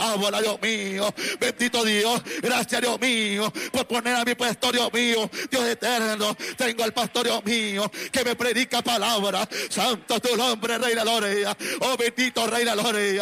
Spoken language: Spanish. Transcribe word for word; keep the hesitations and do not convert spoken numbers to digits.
palabra, Dios mío. Bendito Dios, gracias, Dios mío, por poner a mi puesto, Dios mío. Dios eterno, tengo al pastor, Dios mío, que me predica palabra. Santo tu nombre, Rey de la Gloria. Oh, bendito Rey de la Gloria.